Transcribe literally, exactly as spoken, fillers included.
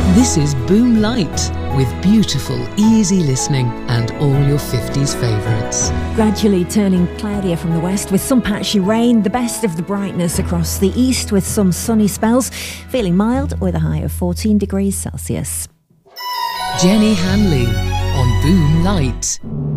This is Boom Light, with beautiful, easy listening and all your fifties favourites. Gradually turning cloudier from the west with some patchy rain, the best of the brightness across the east with some sunny spells, feeling mild with a high of fourteen degrees Celsius. Jenny Hanley on Boom Light.